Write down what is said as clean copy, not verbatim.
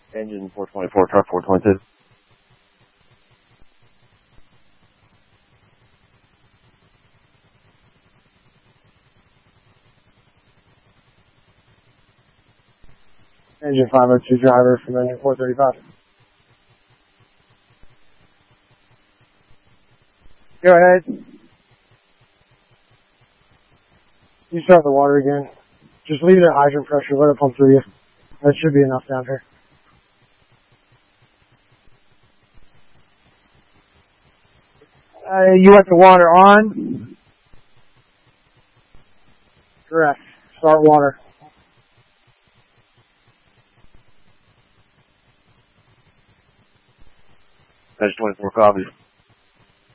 Engine 424, truck 422. Engine 502 driver from engine 435. Go ahead. You start the water again. Just leave it at hydrant pressure. Let it pump through you. That should be enough down here. You want the water on? Correct. Start water. Engine 24 copies.